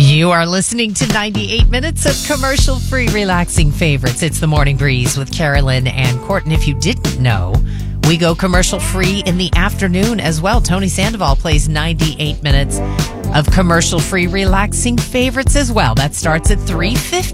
You are listening to 98 minutes of commercial-free relaxing favorites. It's the Morning Breeze with Carolyn and Court. And if you didn't know, we go commercial-free in the afternoon as well. Tony Sandoval plays 98 minutes of commercial-free relaxing favorites as well. That starts at 3:50.